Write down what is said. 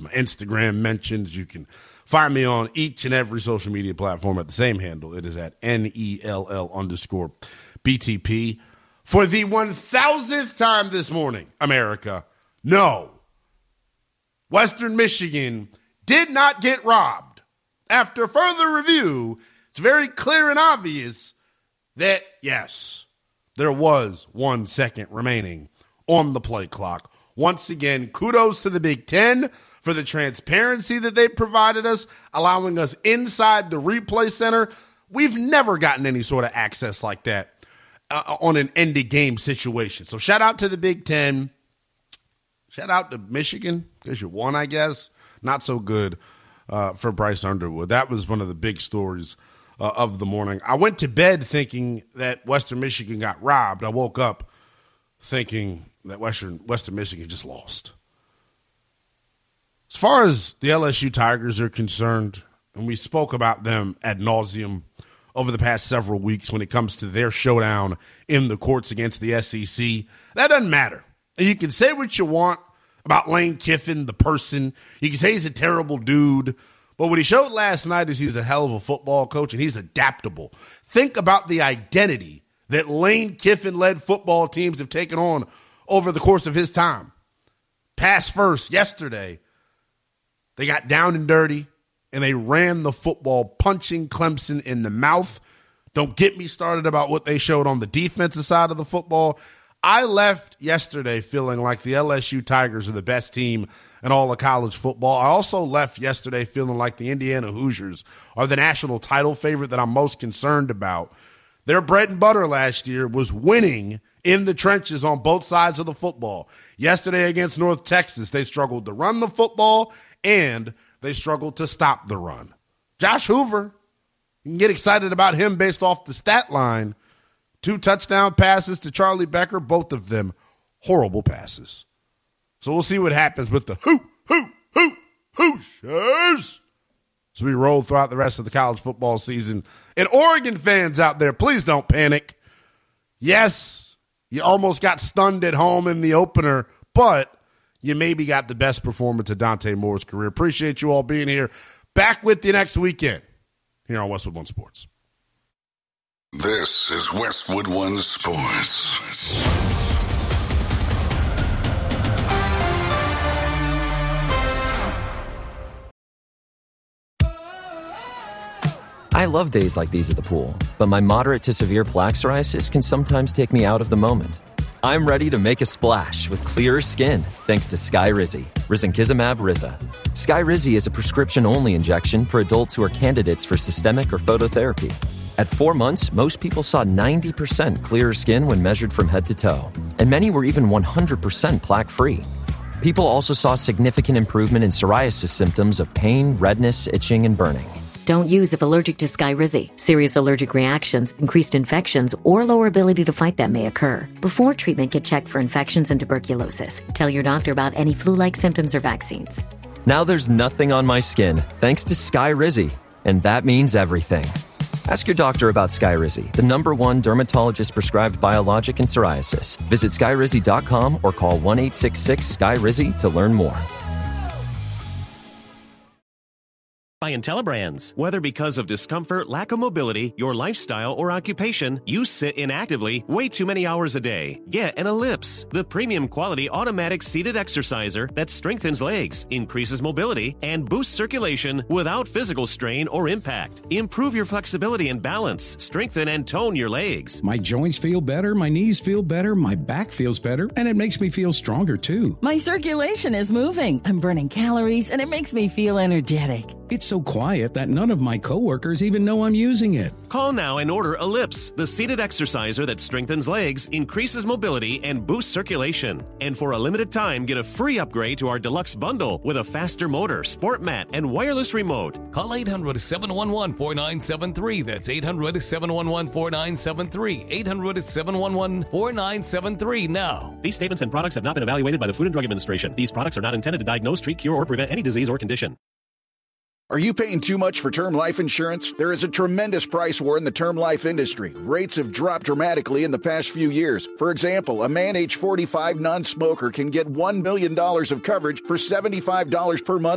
my Instagram mentions. You can find me on each and every social media platform at the same handle. It is at NELL_BTP. For the 1,000th time this morning, America, no, Western Michigan did not get robbed. After further review, it's very clear and obvious that, yes, there was 1 second remaining on the play clock. Once again, kudos to the Big Ten for the transparency that they provided us, allowing us inside the replay center. We've never gotten any sort of access like that on an ended game situation. So shout out to the Big Ten. Shout out to Michigan because you won, I guess. Not so good for Bryce Underwood. That was one of the big stories of the morning. I went to bed thinking that Western Michigan got robbed. I woke up thinking that Western Michigan just lost. As far as the LSU Tigers are concerned, and we spoke about them ad nauseum over the past several weeks when it comes to their showdown in the courts against the SEC, that doesn't matter. And you can say what you want about Lane Kiffin, the person. You can say he's a terrible dude. But what he showed last night is he's a hell of a football coach, and he's adaptable. Think about the identity that Lane Kiffin-led football teams have taken on over the course of his time. Pass first yesterday. They got down and dirty, and they ran the football, punching Clemson in the mouth. Don't get me started about what they showed on the defensive side of the football. I left yesterday feeling like the LSU Tigers are the best team in all of college football. I also left yesterday feeling like the Indiana Hoosiers are the national title favorite that I'm most concerned about. Their bread and butter last year was winning in the trenches on both sides of the football. Yesterday against North Texas, they struggled to run the football and they struggled to stop the run. Josh Hoover, you can get excited about him based off the stat line. 2 touchdown passes to Charlie Becker, both of them horrible passes. So we'll see what happens with the Hoosiers as we roll throughout the rest of the college football season. And Oregon fans out there, please don't panic. Yes, you almost got stunned at home in the opener, but you maybe got the best performance of Dante Moore's career. Appreciate you all being here. Back with you next weekend here on Westwood One Sports. This is Westwood One Sports. I love days like these at the pool, but my moderate to severe plaque psoriasis can sometimes take me out of the moment. I'm ready to make a splash with clearer skin thanks to Skyrizi, risankizumab Riza. Skyrizi is a prescription-only injection for adults who are candidates for systemic or phototherapy. At 4 months, most people saw 90% clearer skin when measured from head to toe, and many were even 100% plaque-free. People also saw significant improvement in psoriasis symptoms of pain, redness, itching, and burning. Don't use if allergic to Skyrizi. Serious allergic reactions, increased infections, or lower ability to fight them may occur. Before treatment, get checked for infections and tuberculosis. Tell your doctor about any flu-like symptoms or vaccines. Now there's nothing on my skin thanks to Skyrizi, and that means everything. Ask your doctor about Skyrizi, the #1 dermatologist-prescribed biologic in psoriasis. Visit Skyrizi.com or call 1-866-SKYRIZI to learn more. By IntelliBrands. Whether because of discomfort, lack of mobility, your lifestyle, or occupation, you sit inactively way too many hours a day. Get an Ellipse, the premium quality automatic seated exerciser that strengthens legs, increases mobility, and boosts circulation without physical strain or impact. Improve your flexibility and balance, strengthen and tone your legs. My joints feel better, my knees feel better, my back feels better, and it makes me feel stronger too. My circulation is moving, I'm burning calories, and it makes me feel energetic. It's so quiet that none of my coworkers even know I'm using it. Call now and order Ellipse, the seated exerciser that strengthens legs, increases mobility, and boosts circulation. And for a limited time, get a free upgrade to our deluxe bundle with a faster motor, sport mat, and wireless remote. Call 800-711-4973. That's 800-711-4973. 800-711-4973 now. These statements and products have not been evaluated by the Food and Drug Administration. These products are not intended to diagnose, treat, cure, or prevent any disease or condition. Are you paying too much for term life insurance? There is a tremendous price war in the term life industry. Rates have dropped dramatically in the past few years. For example, a man age 45 non-smoker can get $1 million of coverage for $75 per month